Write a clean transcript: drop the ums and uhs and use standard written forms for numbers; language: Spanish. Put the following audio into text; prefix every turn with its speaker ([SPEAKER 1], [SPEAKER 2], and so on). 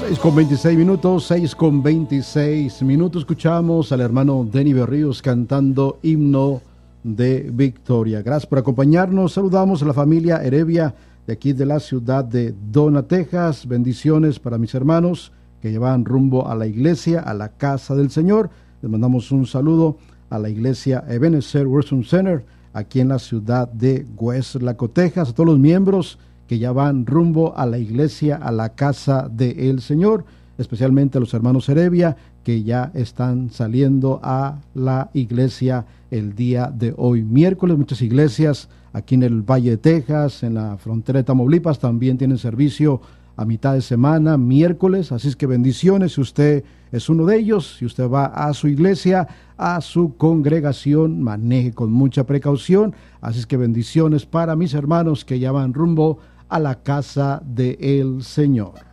[SPEAKER 1] 6:26, 6:26. Escuchamos al hermano Denny Berríos cantando Himno de Victoria. Gracias por acompañarnos. Saludamos a la familia Heredia de aquí de la ciudad de Donna, Texas. Bendiciones para mis hermanos que llevan rumbo a la iglesia, a la casa del Señor. Les mandamos un saludo a la iglesia Ebenezer Worship Center aquí en la ciudad de Westlaco, Texas. A todos los miembros que ya van rumbo a la iglesia, a la casa del Señor, especialmente a los hermanos Heredia que ya están saliendo a la iglesia el día de hoy, miércoles. Muchas iglesias aquí en el Valle de Texas, en la frontera de Tamaulipas, también tienen servicio a mitad de semana, miércoles, así es que bendiciones si usted es uno de ellos. Si usted va a su iglesia, a su congregación, maneje con mucha precaución. Así es que bendiciones para mis hermanos que ya van rumbo a la casa del Señor.